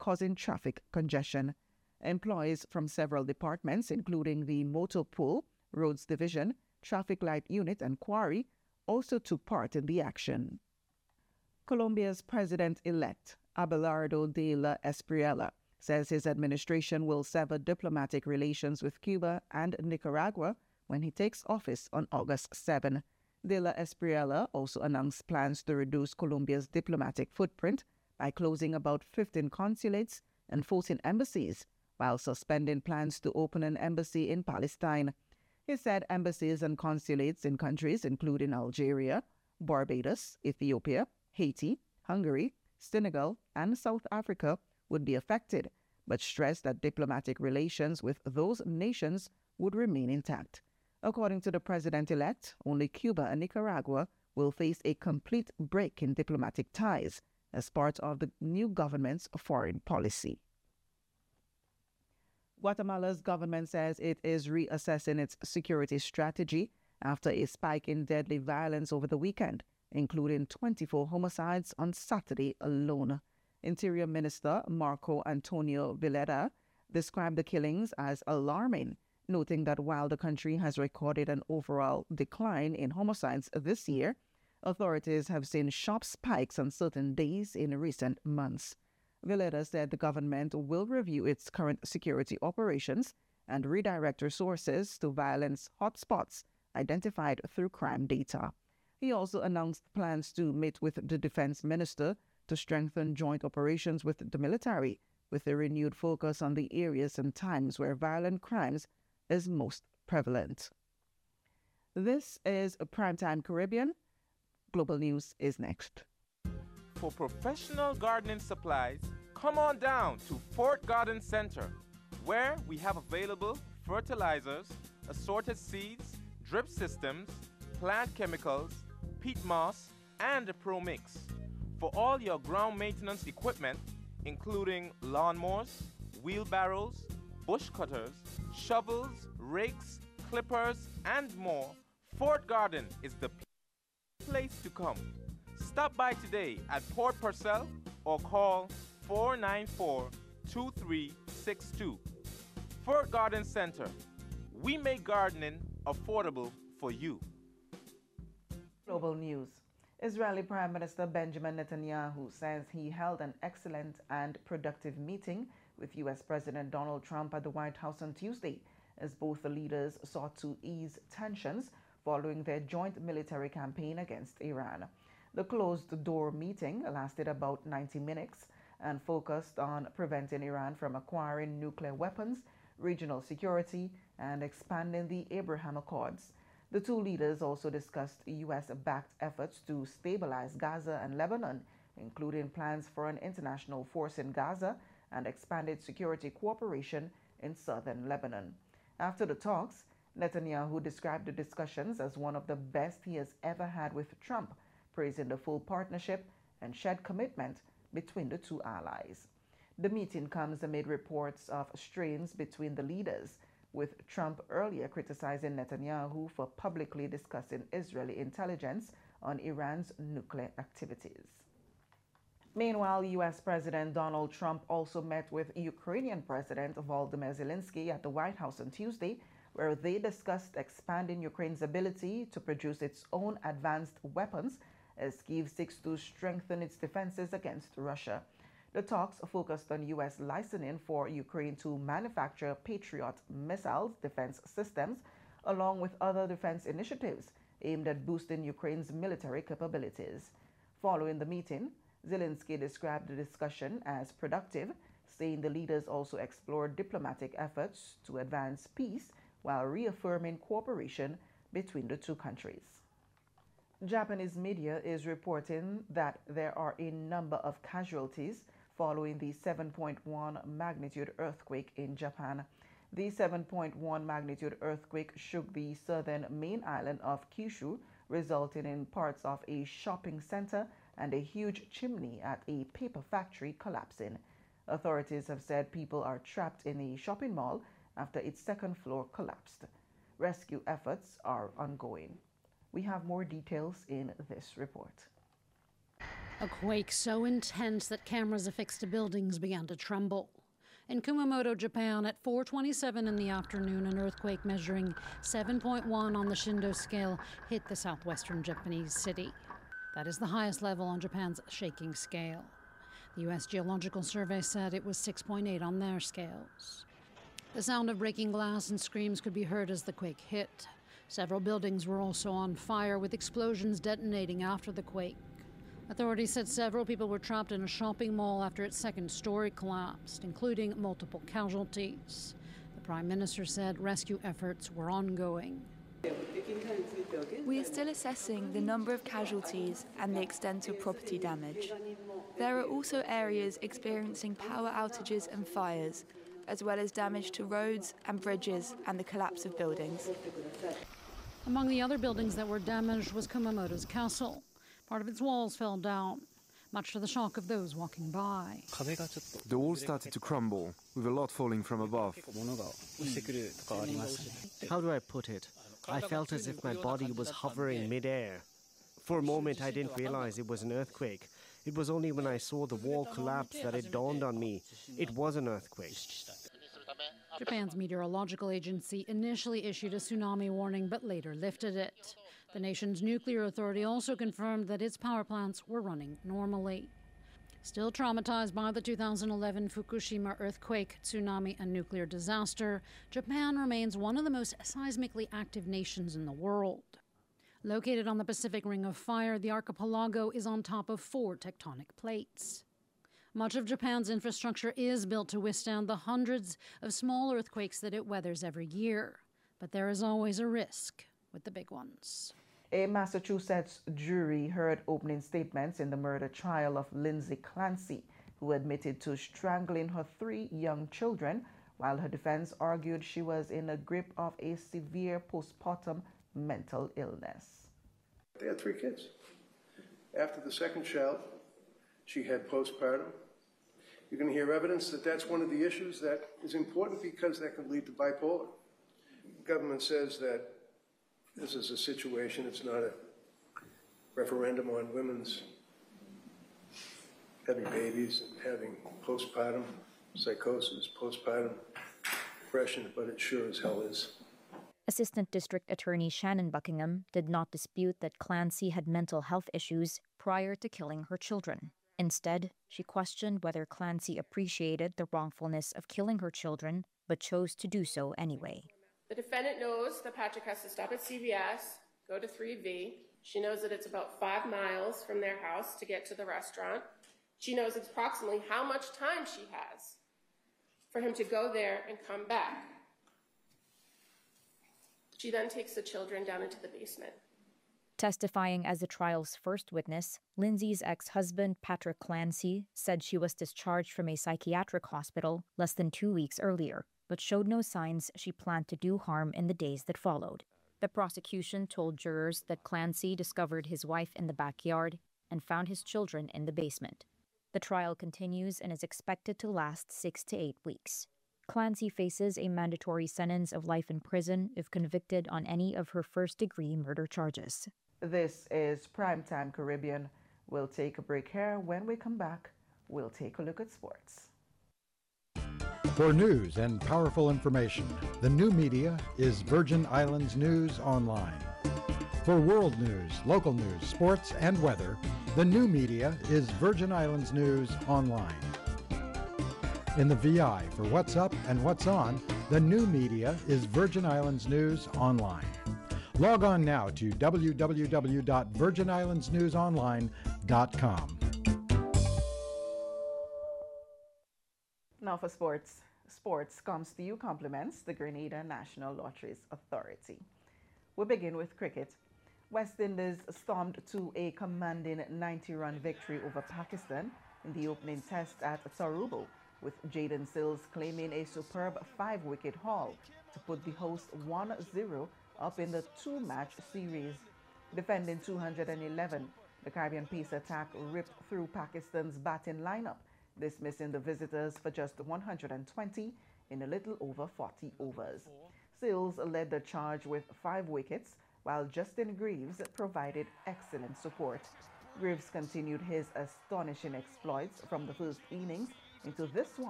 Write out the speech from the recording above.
causing traffic congestion. Employees from several departments, including the Motor Pool, Roads Division, Traffic Light Unit, and Quarry, also took part in the action. Colombia's president-elect, Abelardo de la Espriella, says his administration will sever diplomatic relations with Cuba and Nicaragua when he takes office on August 7. De la Espriella also announced plans to reduce Colombia's diplomatic footprint by closing about 15 consulates and 14 embassies, while suspending plans to open an embassy in Palestine. He said embassies and consulates in countries including Algeria, Barbados, Ethiopia, Haiti, Hungary, Senegal, and South Africa would be affected, but stressed that diplomatic relations with those nations would remain intact. According to the president-elect, only Cuba and Nicaragua will face a complete break in diplomatic ties as part of the new government's foreign policy. Guatemala's government says it is reassessing its security strategy after a spike in deadly violence over the weekend, including 24 homicides on Saturday alone. Interior Minister Marco Antonio Villeda described the killings as alarming, noting that while the country has recorded an overall decline in homicides this year, authorities have seen sharp spikes on certain days in recent months. Villeda said the government will review its current security operations and redirect resources to violence hotspots identified through crime data. He also announced plans to meet with the defense minister to strengthen joint operations with the military, with a renewed focus on the areas and times where violent crimes is most prevalent. This is Primetime Caribbean. Global News is next. For professional gardening supplies, come on down to Fort Garden Center, where we have available fertilizers, assorted seeds, drip systems, plant chemicals, peat moss, and a Pro Mix. For all your ground maintenance equipment, including lawnmowers, wheelbarrows, bush cutters, shovels, rakes, clippers, and more, Fort Garden is the place to come. Stop by today at Port Purcell or call 494-2362. Fort Garden Center. We make gardening affordable for you. Global News. Israeli Prime Minister Benjamin Netanyahu says he held an excellent and productive meeting with U.S. President Donald Trump at the White House on Tuesday, as both the leaders sought to ease tensions following their joint military campaign against Iran. The closed-door meeting lasted about 90 minutes and focused on preventing Iran from acquiring nuclear weapons, regional security, and expanding the Abraham Accords. The two leaders also discussed U.S.-backed efforts to stabilize Gaza and Lebanon, including plans for an international force in Gaza and expanded security cooperation in southern Lebanon. After the talks, Netanyahu described the discussions as one of the best he has ever had with Trump, praising the full partnership and shared commitment between the two allies. The meeting comes amid reports of strains between the leaders, with Trump earlier criticizing Netanyahu for publicly discussing Israeli intelligence on Iran's nuclear activities. Meanwhile, U.S. President Donald Trump also met with Ukrainian President Volodymyr Zelensky at the White House on Tuesday, where they discussed expanding Ukraine's ability to produce its own advanced weapons as Kyiv seeks to strengthen its defenses against Russia. The talks focused on U.S. licensing for Ukraine to manufacture Patriot missiles defense systems, along with other defense initiatives aimed at boosting Ukraine's military capabilities. Following the meeting, Zelensky described the discussion as productive, saying the leaders also explored diplomatic efforts to advance peace while reaffirming cooperation between the two countries. Japanese media is reporting that there are a number of casualties following the 7.1 magnitude earthquake in Japan. The 7.1 magnitude earthquake shook the southern main island of Kyushu, resulting in parts of a shopping center and a huge chimney at a paper factory collapsing. Authorities have said people are trapped in a shopping mall after its second floor collapsed. Rescue efforts are ongoing. We have more details in this report. A quake so intense that cameras affixed to buildings began to tremble. In Kumamoto, Japan, at 4:27 in the afternoon, an earthquake measuring 7.1 on the Shindo scale hit the southwestern Japanese city. That is the highest level on Japan's shaking scale. The U.S. Geological Survey said it was 6.8 on their scales. The sound of breaking glass and screams could be heard as the quake hit. Several buildings were also on fire, with explosions detonating after the quake. Authorities said several people were trapped in a shopping mall after its second story collapsed, including multiple casualties. The Prime Minister said rescue efforts were ongoing. We are still assessing the number of casualties and the extent of property damage. There are also areas experiencing power outages and fires, as well as damage to roads and bridges and the collapse of buildings. Among the other buildings that were damaged was Kumamoto's castle. Part of its walls fell down, much to the shock of those walking by. The wall started to crumble, with a lot falling from above. How do I put it? I felt as if my body was hovering mid-air. For a moment, I didn't realize it was an earthquake. It was only when I saw the wall collapse that it dawned on me. It was an earthquake. Japan's meteorological agency initially issued a tsunami warning, but later lifted it. The nation's nuclear authority also confirmed that its power plants were running normally. Still traumatized by the 2011 Fukushima earthquake, tsunami, and nuclear disaster, Japan remains one of the most seismically active nations in the world. Located on the Pacific Ring of Fire, the archipelago is on top of 4 tectonic plates. Much of Japan's infrastructure is built to withstand the hundreds of small earthquakes that it weathers every year. But there is always a risk with the big ones. A Massachusetts jury heard opening statements in the murder trial of Lindsay Clancy, who admitted to strangling her 3 young children, while her defense argued she was in the grip of a severe postpartum mental illness. They had 3 kids. After the second child, she had postpartum. You're going to hear evidence that that's one of the issues that is important because that can lead to bipolar. The government says that this is a situation, it's not a referendum on women's having babies and having postpartum psychosis, postpartum depression, but it sure as hell is. Assistant District Attorney Shannon Buckingham did not dispute that Clancy had mental health issues prior to killing her children. Instead, she questioned whether Clancy appreciated the wrongfulness of killing her children, but chose to do so anyway. The defendant knows that Patrick has to stop at CVS, go to 3V. She knows that it's about 5 miles from their house to get to the restaurant. She knows approximately how much time she has for him to go there and come back. She then takes the children down into the basement. Testifying as the trial's first witness, Lindsay's ex-husband, Patrick Clancy, said she was discharged from a psychiatric hospital less than 2 weeks earlier, but showed no signs she planned to do harm in the days that followed. The prosecution told jurors that Clancy discovered his wife in the backyard and found his children in the basement. The trial continues and is expected to last 6 to 8 weeks. Clancy faces a mandatory sentence of life in prison if convicted on any of her first-degree murder charges. This is Primetime Caribbean. We'll take a break here. When we come back, we'll take a look at sports. For news and powerful information, the new media is Virgin Islands News Online. For world news, local news, sports, and weather, the new media is Virgin Islands News Online. In the VI for what's up and what's on, the new media is Virgin Islands News Online. Log on now to www.virginislandsnewsonline.com. Now for sports. Sports comes to you compliments the Grenada National Lotteries Authority. We begin with cricket. West Indies stormed to a commanding 90-run victory over Pakistan in the opening test at Tarubo, with Jaden Sills claiming a superb 5-wicket haul to put the hosts 1-0 up in the 2-match series. Defending 211, the Caribbean pace attack ripped through Pakistan's batting lineup, dismissing the visitors for just 120 in a little over 40 overs. Sills led the charge with 5 wickets, while Justin Greaves provided excellent support. Graves continued his astonishing exploits from the first innings into this one.